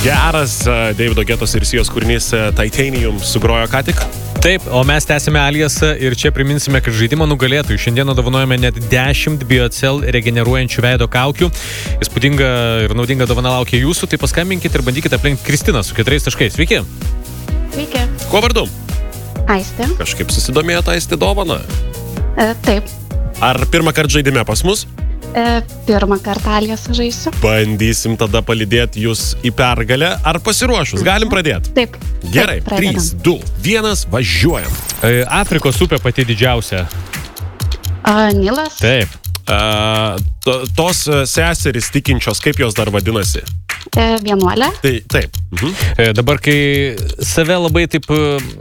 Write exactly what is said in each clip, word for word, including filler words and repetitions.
Geras Davido Getos ir Sijos kūrinys Titanium sugrojo ką tik. Taip, o mes tęsime aliasą ir čia priminsime, kad žaidimo nugalėtojų šiandieną dovanojame net dešimt BioCell regeneruojančių veido kaukių. Įspūdinga ir naudinga dovana laukia jūsų, tai paskambinkite ir bandykite aplenkti Kristiną su keturiais taškais. Sveiki. Sveiki. Kuo vardu? Aistė. Kažkaip susidomėjote Aistė dovaną? E, taip. Ar pirmą kartą žaidime pas mus? E, pirmą kartą aliasą žaisiu. Bandysim tada palydėti jūs į pergalę. Ar pasiruošus? Galim pradėti? Taip. Gerai, Taip, trys, du, vienas, važiuojam. E, Afrikos upė pati didžiausia. A, Nilas. Taip. A, to, tos seserys tikinčios, kaip jos dar vadinasi? E, vienuolė. Tai taip. Mhm. E, dabar, kai save labai taip...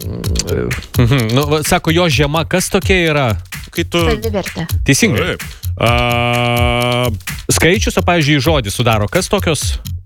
Mhm, nu, va, sako, jo žiema, kas tokia yra? Kai tu... Savivertė. Teisingai. Taip. A, Skaičius, o pavyzdžiui, žodį sudaro. Kas tokios?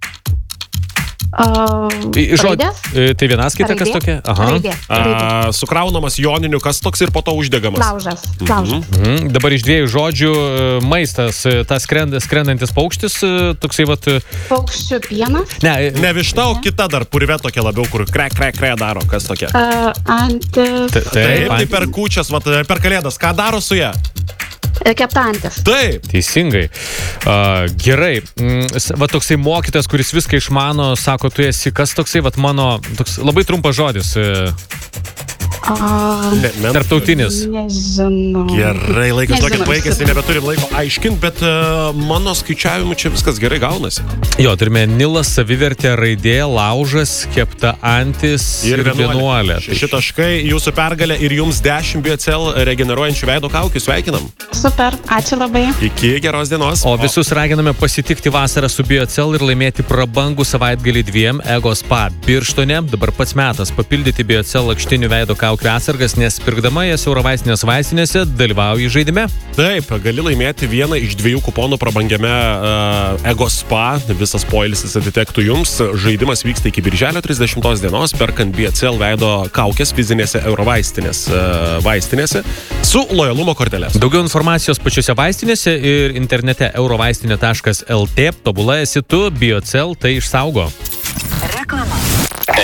A, raidės? E, tai vienas kita, kas Raidė. tokia? Aha. Raidė. Raidė. a, sukraunamas joniniu, kas toks ir po to uždegamas. Laužas. Laužas. Mhm. Dabar iš dviejų žodžių e, maistas, e, tas skrend, skrendantis paukštis, e, toksai vat... e, Paukščių pienas. Ne, e, Ne višta, o kita dar purve tokia labiau, kur krek, krek, krek daro. Kas tokia? A, antis. t- Taip, taip, tai ant- per kūčias, vat, per kalėdas. Ką daro su ją? E, kepta antis. Taip. Teisingai. Uh, gerai. Mm, s- va toksai mokytas, kuris viską išmano, sako, tu esi kas toksai, va mano, toks labai trumpas žodis. e, A, Ne, men- Tarptautinis. nežinau. Gerai, laikas Nežinau, tokia baigėsi, šitą. nebeturim laiko aiškinti, bet uh, mano skaičiavimu čia viskas gerai gaunasi. Jo, turime Nilas, savivertė, raidė, laužas, kepta antis ir vienuolė. Tai Šeši taškai, jūsų pergalė ir jums dešimt BioCell regeneruojančių veido kaukių. Sveikinam. Super. Ačiū labai. Iki geros dienos. O visus raginame pasitikti vasarą su BioCell ir laimėti prabangų savaitgalį dviem Ego Spa Birštone. Dabar pats metas papildyti BioCell lakštinių veido kaukių atsargas, nes pirkdama jas Eurovaistinės vaistinėse dalyvauji žaidime. Taip, gali laimėti vieną iš dviejų kuponų prabangiame uh, Ego Spa. Visas poilsis atitektų jums. Žaidimas vyksta iki birželio trisdešimtos dienos, perkant BioCell veido kaukės fizinėse Eurovaistinės uh, vaistinėse su lojalumo kortelės. Daugiau informacijos pačiose vaistinėse ir internete eurovaistinė taškas lt. Tobula esi tu, BioCell tai išsaugo.